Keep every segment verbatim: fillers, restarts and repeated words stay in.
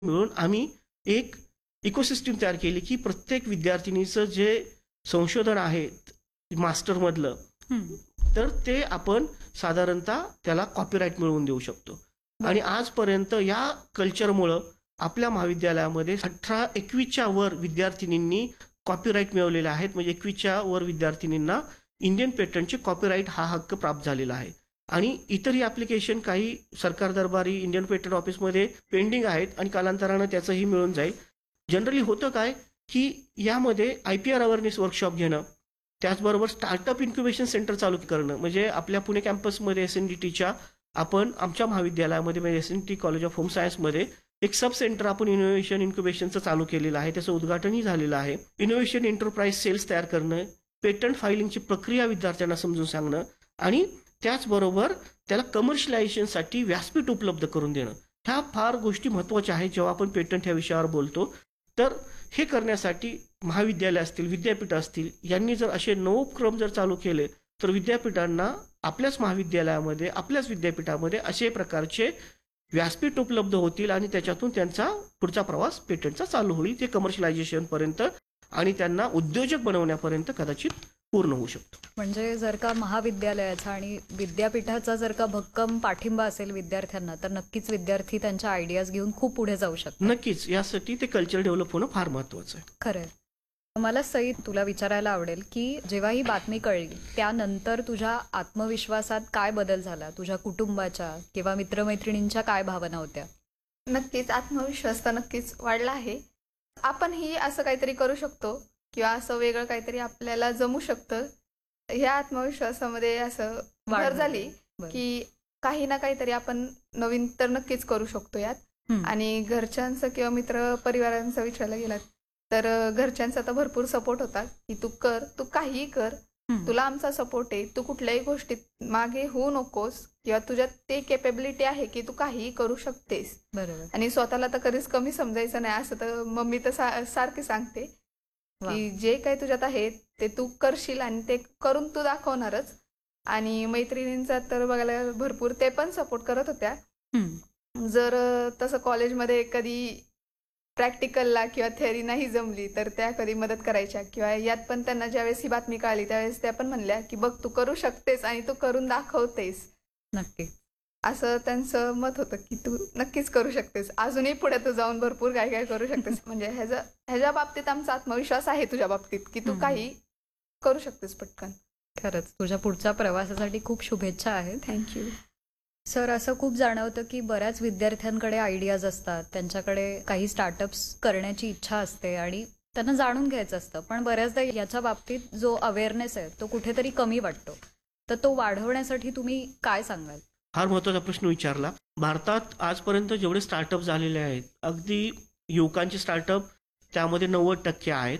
मिळून आम्ही एक इकोसिस्टम तयार केली, की प्रत्येक विद्यार्थिनीचं जे संशोधन आहे मास्टरमधलं, हं. तर ते आपण साधारणतः त्याला कॉपीराईट मिळवून देऊ शकतो. आणि बरं. आजपर्यंत या कल्चरमुळं आपल्या महाविद्यालयामध्ये अठरा एकवीसच्या वर विद्यार्थिनींनी कॉपीराईट मिळवलेले आहेत. म्हणजे एकवीसच्या वर विद्यार्थिनींना इंडियन पेटंटचे कॉपीराईट हा हक्क प्राप्त झालेला आहे. आणि इतरही ॲप्लिकेशन काही सरकार दरबारी इंडियन पेटंट ऑफिसमध्ये पेंडिंग आहेत आणि कालांतरानं त्याचंही मिळून जाईल. जनरली होतं काय, की यामध्ये I P R awareness workshop घेणं, त्याचबरोबर स्टार्टअप इन्क्युबेशन सेंटर चालू करणं. म्हणजे आपल्या पुणे कॅम्पसमध्ये एस एन डी टीच्या आपण आमच्या महाविद्यालयामध्ये म्हणजे S N T college of home सायन्समध्ये एक सब सेंटर आपण इनोव्हेशन इन्क्युबेशनचं चालू केलेलं आहे. त्याचं उद्घाटनही झालेलं आहे. इनोव्हेशन एंटरप्राइज सेल्स तयार करणं, पेटंट फायलिंगची प्रक्रिया विद्यार्थ्यांना समजून सांगणं आणि त्याचबरोबर त्याला कमर्शियलायझेशनसाठी व्यासपीठ उपलब्ध करून देणं. ह्या फार गोष्टी महत्त्वाच्या आहेत जेव्हा आपण पेटंट ह्या विषयावर बोलतो. तर हे करण्यासाठी महाविद्यालय असतील, विद्यापीठ असतील, यांनी जर असे नवोपक्रम जर चालू केले तर विद्यापीठांना आपल्याच महाविद्यालयामध्ये, आपल्याच विद्यापीठामध्ये असे प्रकारचे व्यासपीठ उपलब्ध होतील आणि त्याच्यातून त्यांचा पुढचा प्रवास पेटंटचा चालू होईल. ते कमर्शियलायझेशनपर्यंत आणि त्यांना उद्योजक बनवण्यापर्यंत कदाचित पूर्ण होऊ शकतो. म्हणजे जर का महाविद्यालयाचा आणि विद्यापीठाचा जर का भक्कम पाठिंबा असेल विद्यार्थ्यांना, तर नक्कीच विद्यार्थी त्यांच्या आयडियाज घेऊन खूप पुढे जाऊ शकतात. नक्कीच यासाठी ते कल्चर डेव्हलप होणं फार महत्त्वाचं आहे. खरंय. मला सई तुला विचारायला आवडेल की जेव्हा ही बातमी कळली त्यानंतर तुझ्या आत्मविश्वासात काय बदल झाला, तुझ्या कुटुंबाच्या किंवा मित्रमैत्रिणींच्या काय भावना होत्या? नक्कीच आत्मविश्वास तर नक्कीच वाढला आहे. आपणही असं काहीतरी करू शकतो किंवा असं वेगळं काहीतरी आपल्याला जमू शकतं, ह्या आत्मविश्वासामध्ये असं वाढ भर झाली. झाली बरं. की काही ना काहीतरी आपण नवीन तर नक्कीच करू शकतो यात. हं. आणि घरच्यांचं किंवा मित्र परिवारांचं विचारायला गेलात तर घरच्यांचा तर भरपूर सपोर्ट होता की तू कर, तू काहीही कर, हं. तुला आमचा सपोर्ट आहे, तू कुठल्याही गोष्टीत मागे होऊ नकोस किंवा तुझ्यात ते केपेबिलिटी आहे की तू काहीही करू शकतेस. बरोबर. आणि स्वतःला तर कधीच कमी समजायचं नाही, असं तर मम्मी तर सा, सारखी सांगते वा. की जे काही तुझ्यात आहे ते तू करशील आणि ते करून तू दाखवणारच. आणि मैत्रिणींचा तर बघायला भरपूर ते पण सपोर्ट करत होत्या. हं. जर तसं कॉलेजमध्ये कधी प्रॅक्टिकलला किंवा थेअरी नाही जमली तर त्या कधी मदत करायच्या किंवा यात पण त्यांना ज्यावेळेस ही बातमी कळाली त्यावेळेस त्या पण म्हणल्या की बघ तू करू शकतेस आणि तू करून दाखवतेस. नक्की. असं त्यांचं मत होतं की तू नक्कीच करू शकतेस, अजूनही पुढे तू जाऊन भरपूर काय काय करू शकतेस. म्हणजे ह्याचा ह्याच्या बाबतीत आमचा आत्मविश्वास आहे तुझ्या बाबतीत की तू हम्म. काही करू शकतेस पटकन. खरंच तुझ्या पुढच्या प्रवासासाठी खूप शुभेच्छा आहेत. थँक्यू. सर, असं खूप जाणवतं की बऱ्याच विद्यार्थ्यांकडे आयडियाज असतात, त्यांच्याकडे काही स्टार्टअप्स करण्याची इच्छा असते आणि त्यांना जाणून घ्यायचं असतं, पण बऱ्याचदा याच्या बाबतीत जो अवेअरनेस आहे तो कुठेतरी कमी वाटतो. तर तो वाढवण्यासाठी तुम्ही काय सांगाल? फार महत्त्वाचा प्रश्न विचारला. भारतात आजपर्यंत जेवढे स्टार्टअप झालेले आहेत, अगदी युवकांचे स्टार्टअप त्यामध्ये नव्वद टक्के आहेत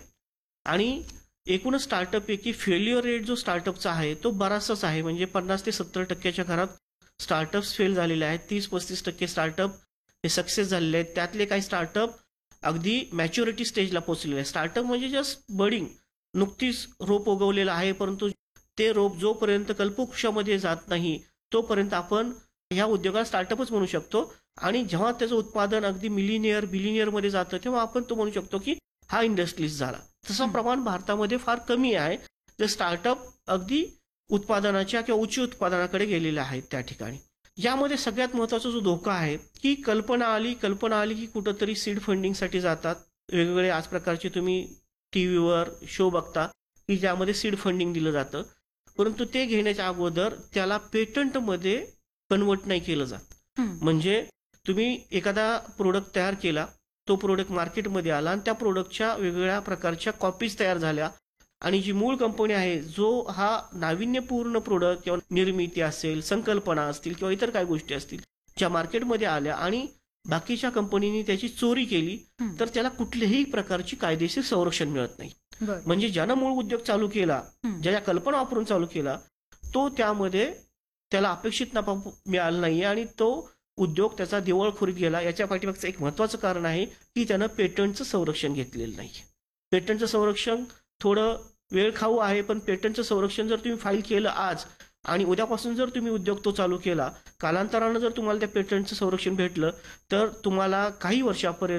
आणि एकूणच स्टार्टअपपैकी फेल्युअर रेट जो स्टार्टअपचा आहे तो बराचसाच आहे. म्हणजे पन्नास ते सत्तर टक्क्याच्या घरात स्टार्टअप्स फेल झालेले आहेत. तीस पस्तीस टक्के स्टार्टअप हे सक्सेस झालेले आहेत. त्यातले काही स्टार्टअप अगदी मॅच्युरिटी स्टेजला पोहोचलेले आहेत. स्टार्टअप म्हणजे जस्ट बडिंग, नुकतीच रोप उगवलेलं आहे, परंतु ते रोप जोपर्यंत कल्पवृक्षामध्ये जात नाही तोपर्यंत आपण ह्या उद्योगाला स्टार्टअपच म्हणू शकतो. आणि जेव्हा त्याचं उत्पादन अगदी मिलिनियर बिलिनियरमध्ये जातं तेव्हा आपण तो म्हणू शकतो की हा इंडस्ट्रीज झाला. तसं प्रमाण भारतामध्ये फार कमी आहे. जे स्टार्टअप अगदी उत्पादनाच्या किंवा उच्च उत्पादनाकडे गेलेले आहेत त्या ठिकाणी. यामध्ये सगळ्यात महत्त्वाचा जो धोका आहे की कल्पना आली कल्पना आली की कुठंतरी सीड फंडिंगसाठी जातात. वेगवेगळे आज प्रकारचे तुम्ही टी व्हीवर शो बघता की ज्यामध्ये सीड फंडिंग दिलं जातं, परंतु ते घेण्याच्या अगोदर त्याला पेटंटमध्ये कन्वर्ट नाही केलं जात. हं. म्हणजे तुम्ही एखादा प्रोडक्ट तयार केला, तो प्रोडक्ट मार्केटमध्ये आला आणि त्या प्रोडक्टच्या वेगवेगळ्या प्रकारच्या कॉपीज तयार झाल्या आणि जी मूळ कंपनी आहे, जो हा नाविन्यपूर्ण प्रोडक्ट किंवा निर्मिती असेल, संकल्पना असतील किंवा इतर काही गोष्टी असतील ज्या मार्केटमध्ये आल्या आणि बाकीच्या कंपनीने त्याची चोरी केली हं. तर त्याला कुठल्याही प्रकारची कायदेशीर संरक्षण मिळत नाही. बरं. म्हणजे ज्यानं मूळ उद्योग चालू केला, हं. ज्या ज्या कल्पना वापरून चालू केला, तो त्यामध्ये त्याला अपेक्षित नफा मिळाला नाही आणि तो उद्योग त्याचा दिवाळखोरीत गेला. याच्या पाठीमागचं एक महत्त्वाचं कारण आहे की त्यानं पेटंटचं संरक्षण घेतलेलं नाही. पेटंटचं संरक्षण थोडं वेळ खाऊ आहे, पण पेटंटचं संरक्षण जर तुम्ही फाईल केलं आज आणि उद्यापासून जर तुम्ही उद्योग तो चालू केला, कालांतरानं जर तुम्हाला त्या पेटंटचं संरक्षण भेटलं तर तुम्हाला काही वर्षापर्यंत